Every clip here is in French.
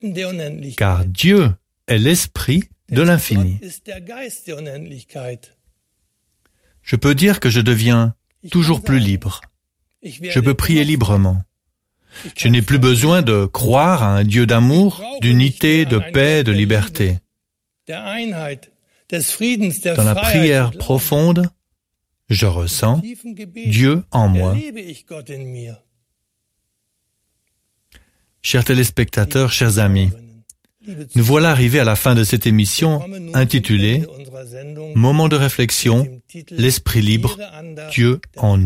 car Dieu est l'esprit de l'infini. Je peux dire que je deviens toujours plus libre. Je peux prier librement. Je n'ai plus besoin de croire à un Dieu d'amour, d'unité, de paix, de liberté. Dans la prière profonde, je ressens Dieu en moi. Chers téléspectateurs, chers amis, nous voilà arrivés à la fin de cette émission intitulée « Moment de réflexion, l'esprit libre, Dieu en nous ».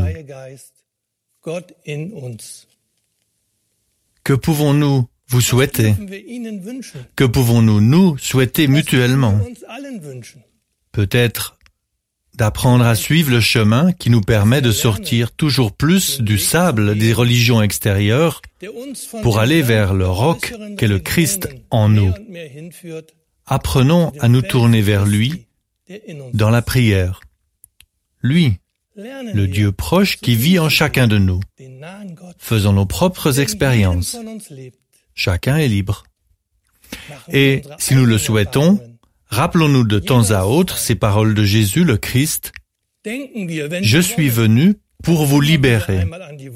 Que pouvons-nous vous souhaiter? Que pouvons-nous nous souhaiter mutuellement? Peut-être d'apprendre à suivre le chemin qui nous permet de sortir toujours plus du sable des religions extérieures pour aller vers le roc qu'est le Christ en nous. Apprenons à nous tourner vers lui dans la prière. Lui, le Dieu proche qui vit en chacun de nous. Faisons nos propres expériences. Chacun est libre. Et si nous le souhaitons, rappelons-nous de temps à autre ces paroles de Jésus, le Christ. « Je suis venu pour vous libérer ».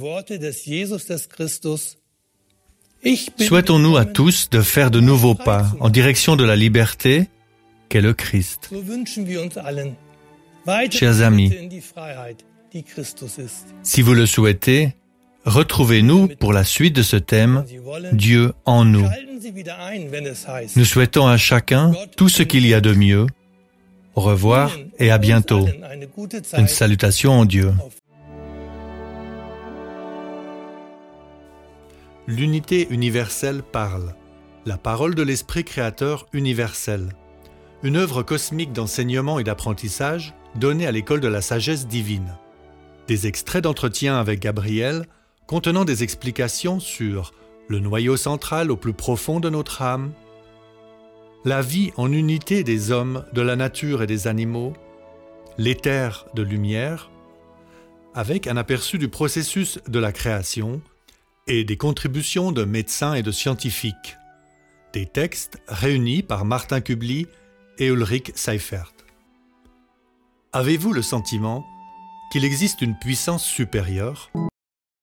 Souhaitons-nous à tous de faire de nouveaux pas en direction de la liberté qu'est le Christ. Chers amis, si vous le souhaitez, retrouvez-nous pour la suite de ce thème « Dieu en nous ». Nous souhaitons à chacun tout ce qu'il y a de mieux. Au revoir et à bientôt. Une salutation en Dieu. L'unité universelle parle. La parole de l'Esprit créateur universel. Une œuvre cosmique d'enseignement et d'apprentissage donnée à l'école de la sagesse divine. Des extraits d'entretien avec Gabriel contenant des explications sur le noyau central au plus profond de notre âme, la vie en unité des hommes, de la nature et des animaux, l'éther de lumière, avec un aperçu du processus de la création et des contributions de médecins et de scientifiques. Des textes réunis par Martin Kubli et Ulrich Seifert. Avez-vous le sentiment qu'il existe une puissance supérieure ?